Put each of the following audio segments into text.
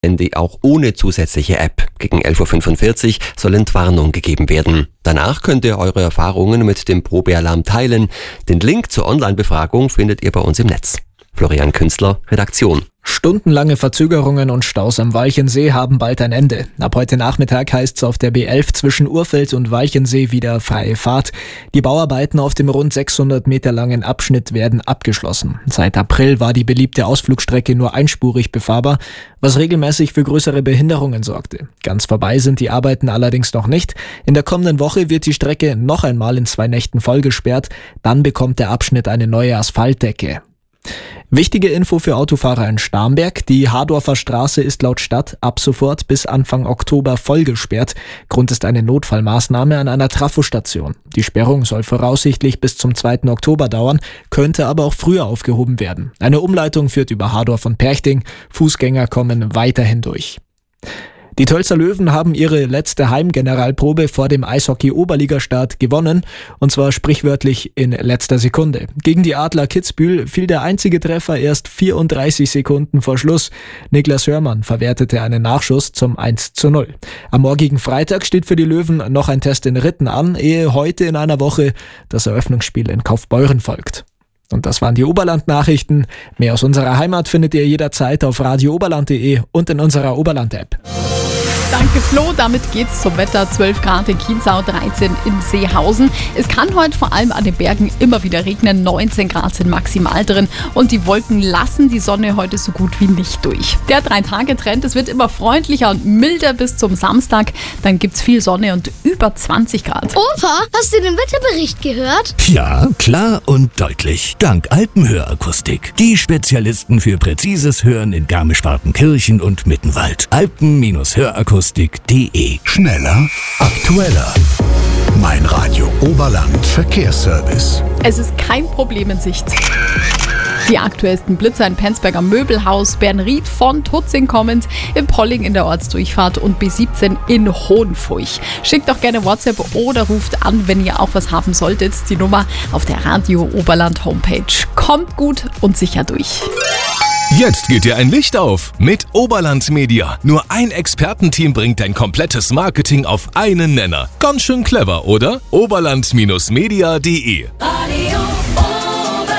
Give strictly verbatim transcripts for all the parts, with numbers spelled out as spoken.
Handy auch ohne zusätzliche App. Gegen elf Uhr fünfundvierzig soll Entwarnung gegeben werden. Danach könnt ihr eure Erfahrungen mit dem Probealarm teilen. Den Link zur Online-Befragung findet ihr bei uns im Netz. Florian Künstler, Redaktion. Stundenlange Verzögerungen und Staus am Walchensee haben bald ein Ende. Ab heute Nachmittag heißt es auf der B elf zwischen Urfeld und Walchensee wieder freie Fahrt. Die Bauarbeiten auf dem rund sechshundert Meter langen Abschnitt werden abgeschlossen. Seit April war die beliebte Ausflugstrecke nur einspurig befahrbar, was regelmäßig für größere Behinderungen sorgte. Ganz vorbei sind die Arbeiten allerdings noch nicht. In der kommenden Woche wird die Strecke noch einmal in zwei Nächten vollgesperrt. Dann bekommt der Abschnitt eine neue Asphaltdecke. Wichtige Info für Autofahrer in Starnberg. Die Hardorfer Straße ist laut Stadt ab sofort bis Anfang Oktober vollgesperrt. Grund ist eine Notfallmaßnahme an einer Trafostation. Die Sperrung soll voraussichtlich bis zum zweiten Oktober dauern, könnte aber auch früher aufgehoben werden. Eine Umleitung führt über Hardorf und Perchting. Fußgänger kommen weiterhin durch. Die Tölzer Löwen haben ihre letzte Heimgeneralprobe vor dem Eishockey-Oberligastart gewonnen, und zwar sprichwörtlich in letzter Sekunde. Gegen die Adler Kitzbühel fiel der einzige Treffer erst vierunddreißig Sekunden vor Schluss. Niklas Hörmann verwertete einen Nachschuss zum eins zu null. Am morgigen Freitag steht für die Löwen noch ein Test in Ritten an, ehe heute in einer Woche das Eröffnungsspiel in Kaufbeuren folgt. Und das waren die Oberland-Nachrichten. Mehr aus unserer Heimat findet ihr jederzeit auf radio oberland punkt de und in unserer Oberland-App. Danke Flo, damit geht's zum Wetter. zwölf Grad in Chiemsau, dreizehn in Seehausen. Es kann heute vor allem an den Bergen immer wieder regnen, neunzehn Grad sind maximal drin und die Wolken lassen die Sonne heute so gut wie nicht durch. Der Drei-Tage-Trend, es wird immer freundlicher und milder bis zum Samstag. Dann gibt's viel Sonne und über zwanzig Grad. Opa, hast du den Wetterbericht gehört? Ja, klar und deutlich. Dank Alpenhörakustik. Die Spezialisten für präzises Hören in Garmisch-Partenkirchen und Mittenwald. Alpen-Hörakustik punkt de. Schneller, aktueller. Mein Radio Oberland Verkehrsservice. Es ist kein Problem in Sicht. Die aktuellsten Blitzer in Penzberger Möbelhaus, Bernried von Tutzing kommend, in Polling in der Ortsdurchfahrt und B siebzehn in Hohenfurch. Schickt doch gerne WhatsApp oder ruft an, wenn ihr auch was haben solltet. Die Nummer auf der Radio Oberland Homepage. Kommt gut und sicher durch. Jetzt geht dir ein Licht auf mit Oberland Media. Nur ein Expertenteam bringt dein komplettes Marketing auf einen Nenner. Ganz schön clever, oder? oberland Media punkt de. Radio Oberland,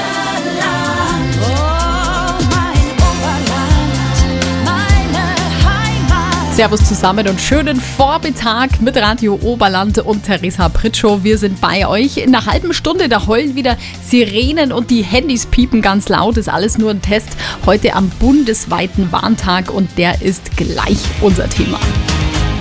oh mein Oberland, meine Heimat. Servus zusammen und schönen Vormittag mit Radio Oberland und Theresa Pritschow. Wir sind bei euch. In einer halben Stunde, da heulen wieder Sirenen und die Handys piepen ganz laut. Ist alles nur ein Test. Heute am bundesweiten Warntag und der ist gleich unser Thema.